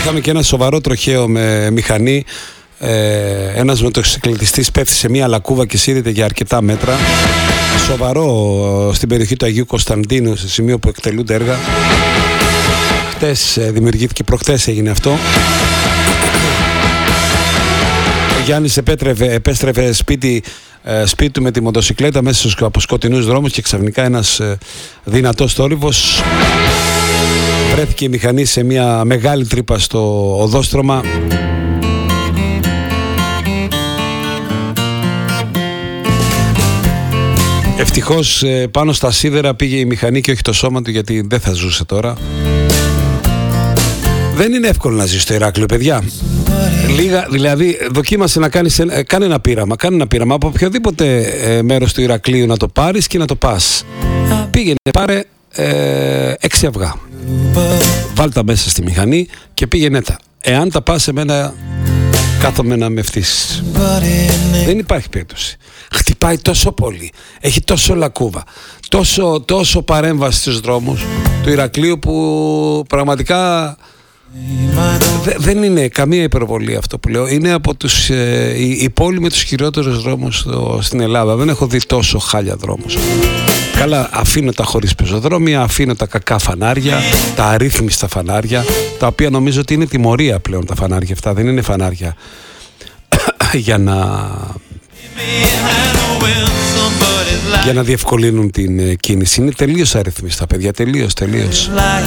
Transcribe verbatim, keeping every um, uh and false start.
Είχαμε και ένα σοβαρό τροχαίο με μηχανή. Ε, ένας μοτοσυκλετιστής πέφτει σε μια λακκούβα και σύρεται για αρκετά μέτρα. Σοβαρό στην περιοχή του Αγίου Κωνσταντίνου, σε σημείο που εκτελούνται έργα. Χτες δημιουργήθηκε, προχτές έγινε αυτό. Ο Γιάννης επέτρεφε, επέστρεφε σπίτι, σπίτι του με τη μοτοσυκλέτα μέσα από σκοτεινούς δρόμους και ξαφνικά ένας δυνατός θόρυβος. Βρέθηκε η μηχανή σε μια μεγάλη τρύπα στο οδόστρωμα. Ευτυχώς πάνω στα σίδερα πήγε η μηχανή και όχι το σώμα του, γιατί δεν θα ζούσε τώρα. Δεν είναι εύκολο να ζει στο Ηράκλειο, παιδιά. Λίγα, δηλαδή δοκίμασε να κάνεις, κάνε ένα πείραμα, κάνε ένα πείραμα από οποιοδήποτε ε, μέρος του Ηρακλείου να το πάρεις και να το πας. Πήγαινε, πάρε ε, έξι αυγά. Βάλτα μέσα στη μηχανή και πήγαινε τα. Εάν τα πας εμένα, κάθομαι να με ευθύσεις. Δεν υπάρχει περίπτωση. Χτυπάει τόσο πολύ, έχει τόσο λακκούβα, τόσο, τόσο παρέμβαση στους δρόμους του Ηρακλείου που πραγματικά δε, δεν είναι καμία υπερβολή αυτό που λέω. Είναι από τους, ε, η, η πόλη με τους χειρότερους δρόμους στο, στην Ελλάδα. Δεν έχω δει τόσο χάλια δρόμους. Καλά, αφήνω τα χωρίς πεζοδρόμια, αφήνω τα κακά φανάρια, τα αρρύθμιστα φανάρια, τα οποία νομίζω ότι είναι τιμωρία πλέον τα φανάρια αυτά. Δεν είναι φανάρια για να... για να διευκολύνουν την κίνηση. Είναι τελείως αριθμιστά, παιδιά, τελείως, τελείως.